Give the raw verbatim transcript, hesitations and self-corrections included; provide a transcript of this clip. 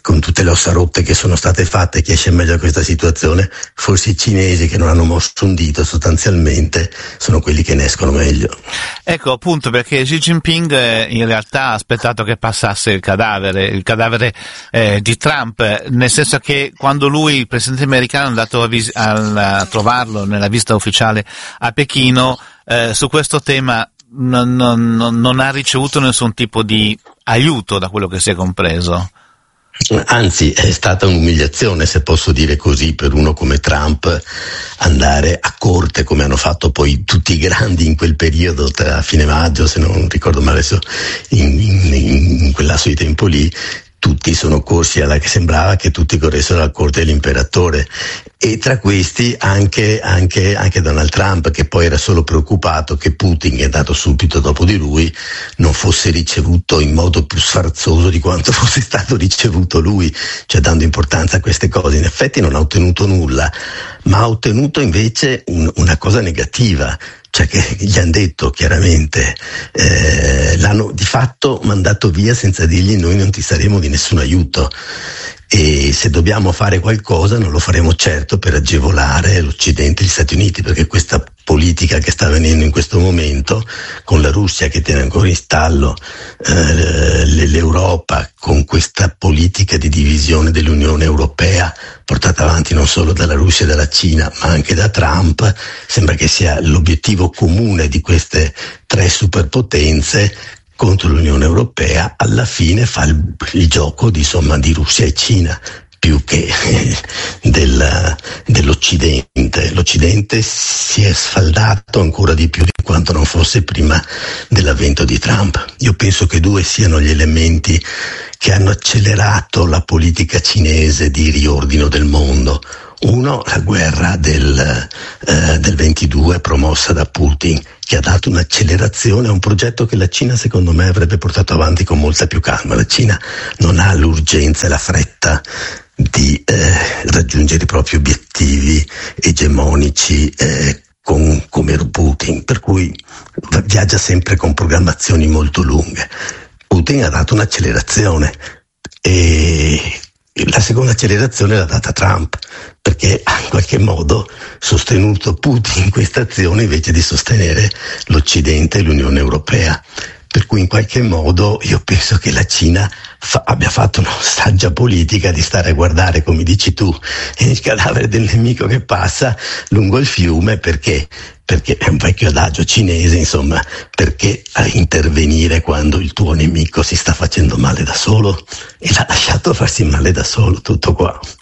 con tutte le ossa rotte che sono state fatte, chi esce meglio da questa situazione? Forse i cinesi, che non hanno mosso un dito sostanzialmente, sono quelli che ne escono meglio. Ecco, appunto, perché Xi Jinping eh, in realtà ha aspettato che passasse il cadavere, il cadavere eh, di Trump, nel senso che quando lui, il presidente americano, è andato a, vis- a, a trovarlo nella visita ufficiale a Pechino, eh, su questo tema non, non, non ha ricevuto nessun tipo di aiuto, da quello che si è compreso. Anzi, è stata un'umiliazione, se posso dire così, per uno come Trump andare a corte, come hanno fatto poi tutti i grandi in quel periodo, tra fine maggio, se non ricordo male, adesso in, in, in quel lasso di tempo lì. Tutti sono corsi alla che sembrava che tutti corressero alla corte dell'imperatore, e tra questi anche, anche, anche Donald Trump, che poi era solo preoccupato che Putin, che è andato subito dopo di lui, non fosse ricevuto in modo più sfarzoso di quanto fosse stato ricevuto lui, cioè dando importanza a queste cose. In effetti non ha ottenuto nulla, ma ha ottenuto invece un, una cosa negativa. Cioè che gli hanno detto chiaramente, eh, l'hanno di fatto mandato via senza dirgli noi non ti saremo di nessun aiuto, e se dobbiamo fare qualcosa non lo faremo certo per agevolare l'Occidente e gli Stati Uniti, perché questa politica che sta avvenendo in questo momento, con la Russia che tiene ancora in stallo eh, l'Europa, con questa politica di divisione dell'Unione Europea portata avanti non solo dalla Russia e dalla Cina ma anche da Trump, sembra che sia l'obiettivo comune di queste tre superpotenze contro l'Unione Europea. Alla fine fa il, il gioco di, insomma, di Russia e Cina più che del, dell'Occidente. L'Occidente si è sfaldato ancora di più di quanto non fosse prima dell'avvento di Trump. Io penso che due siano gli elementi che hanno accelerato la politica cinese di riordino del mondo. Uno, la guerra del, eh, del ventidue promossa da Putin, che ha dato un'accelerazione a un progetto che la Cina secondo me avrebbe portato avanti con molta più calma. La Cina non ha l'urgenza e la fretta di eh, raggiungere i propri obiettivi egemonici eh, con, come Putin, per cui viaggia sempre con programmazioni molto lunghe. Putin ha dato un'accelerazione, e la seconda accelerazione l'ha data Trump, perché ha in qualche modo sostenuto Putin in questa azione invece di sostenere l'Occidente e l'Unione Europea. Per cui in qualche modo io penso che la Cina fa, abbia fatto una saggia politica di stare a guardare, come dici tu, il cadavere del nemico che passa lungo il fiume, perché perché è un vecchio adagio cinese, insomma, perché a intervenire quando il tuo nemico si sta facendo male da solo, e l'ha lasciato farsi male da solo, tutto qua.